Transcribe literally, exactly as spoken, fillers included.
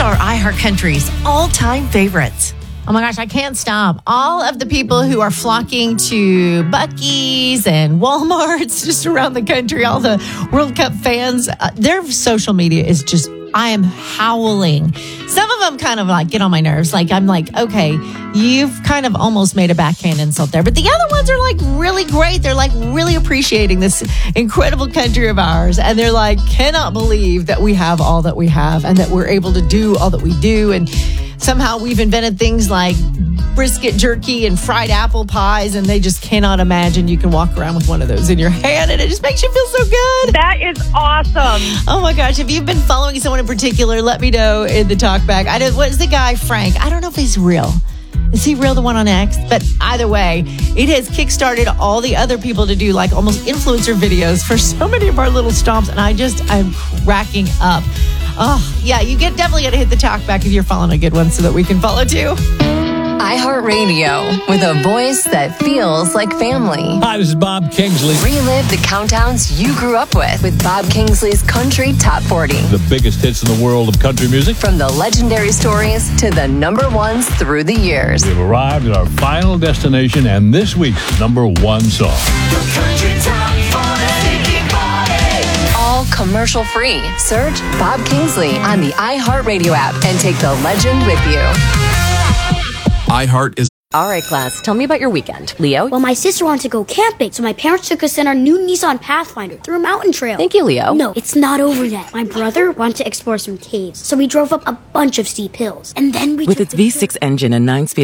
are iHeartCountry's all-time favorites. Oh my gosh, I can't stop. All of the people who are flocking to Buc-ee's and Walmarts just around the country, all the World Cup fans, uh, their social media is just, I am howling. Some of them kind of like get on my nerves. Like, I'm like, okay, you've kind of almost made a backhand insult there. But the other ones are like really great. They're like really appreciating this incredible country of ours. And they're like, cannot believe that we have all that we have and that we're able to do all that we do. And somehow we've invented things like brisket jerky and fried apple pies, and they just cannot imagine you can walk around with one of those in your hand, and it just makes you feel so good. That is awesome. Oh my gosh, if you've been following someone in particular, let me know in the talkback. I don't, what is the guy, Frank? I don't know if he's real. Is he real, the one on X? But either way, it has kickstarted all the other people to do like almost influencer videos for so many of our little stomps, and I just, I'm cracking up. Oh, yeah, you get definitely got to hit the talk back if you're following a good one so that we can follow too. iHeartRadio, with a voice that feels like family. Hi, this is Bob Kingsley. Relive the countdowns you grew up with with Bob Kingsley's Country Top forty. The biggest hits in the world of country music. From the legendary stories to the number ones through the years. We've arrived at our final destination and this week's number one song. The Country Top forty. All commercial free. Search Bob Kingsley on the iHeartRadio app and take the legend with you. iHeart is... All right, class, tell me about your weekend. Leo? Well, my sister wanted to go camping, so my parents took us in our new Nissan Pathfinder through a mountain trail. Thank you, Leo. No, it's not over yet. My brother wanted to explore some caves, so we drove up a bunch of steep hills. And then we With its V six engine and nine-speed